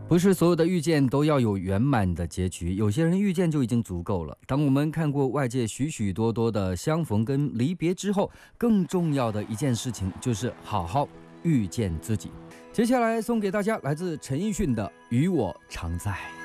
不是所有的遇见都要有圆满的结局，有些人遇见就已经足够了。当我们看过外界许许多多的相逢跟离别之后，更重要的一件事情就是好好遇见自己。接下来送给大家来自陈奕迅的《与我常在》。